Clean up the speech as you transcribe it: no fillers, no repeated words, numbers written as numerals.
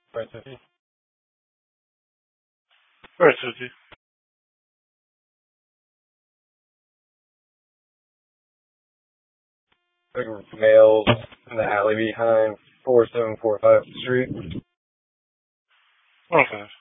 Right, City. Right, City. A group of males in the alley behind 4745 Street. Okay.